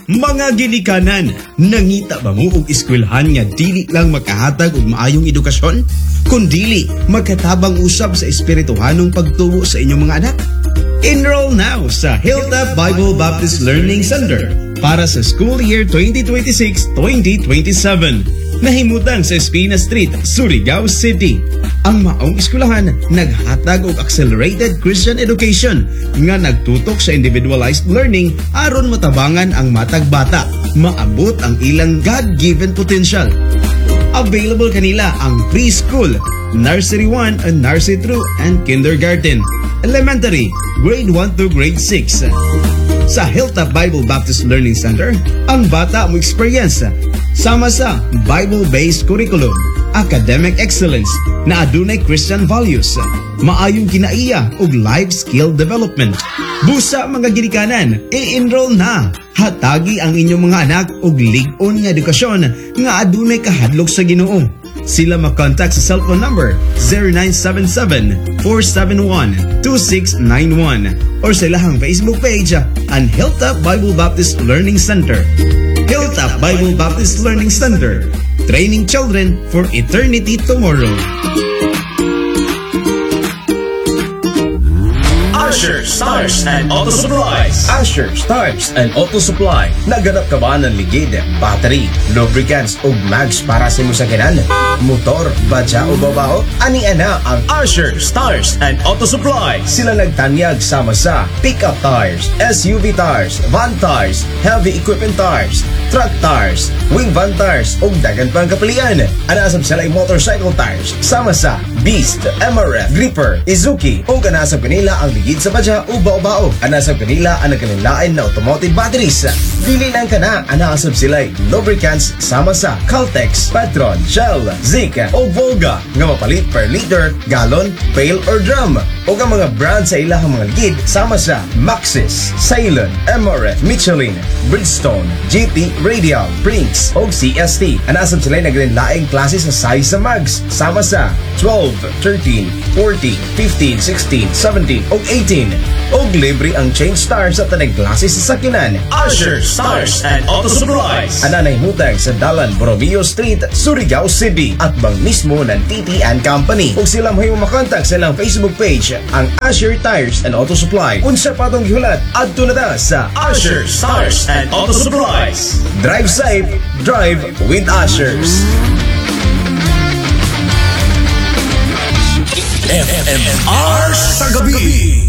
Mga ginikanan, nangita ba mo og eskwelahan nga dili lang makahatag og maayong edukasyon, kundili magkatabang usab sa espirituhanong pagtubo sa inyong mga anak? Enroll now sa Hilltop Bible Baptist Learning Center para sa school year 2026-2027. Nahimutang sa Espina Street, Surigao City. Ang maong eskwelahan naghatag og accelerated Christian education nga nagtutok sa individualized learning aron matabangan ang matag bata, maabot ang ilang God-given potential. Available kanila ang preschool, nursery 1 and nursery 2 and kindergarten, elementary, grade 1 to grade 6. Sa Hilltop Bible Baptist Learning Center, ang bata mo experience sama sa Bible-based curriculum, academic excellence na adunay Christian values, maayong kinaiya ug life skill development. Busa mga ginikanan, i-enroll na. Hatagi ang inyong mga anak og lig-on nga edukasyon nga adunay kahadlok sa Ginoo. Sila mag-contact sa cellphone number 0977-471-2691 or sa ilahang Facebook page ang Hilltop Bible Baptist Learning Center. Hilltop Bible Baptist Learning Center, training children for eternity tomorrow. Asher Stars and Auto Supplies. Asher Stars and Auto Supply. Naganap ka ba ng ligid, battery, lubricants ug mags para sa imong sakyanan? Motor, badya o babaho? Ani ana ang Asher Stars and Auto Supply. Sila nagtanyag sama sa pickup tires, SUV tires, van tires, heavy equipment tires, truck tires, wing van tires ug dagan pang kapilian. Anasab sila ay motorcycle tires sama sa Beast, MRF, Gripper, Izuki ug anasab kanila ang ligid sa badya o bao-bao. Anasab kanila ang nagkanilain na automotive batteries. Dili lang kana, anasab sila ay lubricants sama sa Caltex, Petron, Shell, Zika o Volga nga mapalit per liter, gallon, pail or drum. O ang mga brand sa ilahang mga ligid sama sa Maxxis, Ceylon, MRF, Michelin, Bridgestone, GT, Radial, Brinks o CST. Anasab sila ay nagkanilaing klase sa size sa mags sama sa 12, 13, 14, 15, 16, 17 o 18. Og libre ang change star sa tanang klase sa sakinan. Asher Stars and Auto Supplies. Ananay hutag sa Dalan Borromeo Street, Surigao City at bang mismo ng TT and Company. Kung sila mahiyo makontak sa ilang Facebook page, ang Asher Tires and Auto Supply. Unsa pa tong gihulat, adto na ta sa Asher Stars and Auto Supplies. Drive safe, drive with Ashers. FMR sa gabi.